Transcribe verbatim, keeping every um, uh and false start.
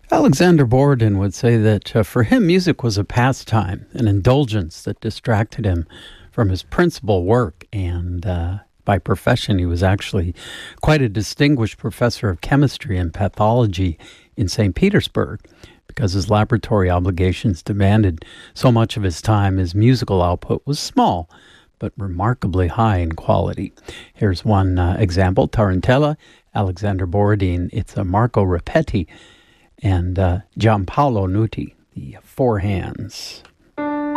Alexander Borodin would say that uh, for him, music was a pastime, an indulgence that distracted him from his principal work. And uh, by profession, he was actually quite a distinguished professor of chemistry and pathology in Saint Petersburg. Because his laboratory obligations demanded so much of his time, his musical output was small, but remarkably high in quality. Here's one uh, example, Tarantella, Alexander Borodin. It's a Marco Rapetti and uh, Giampaolo Nuti, the Four Hands.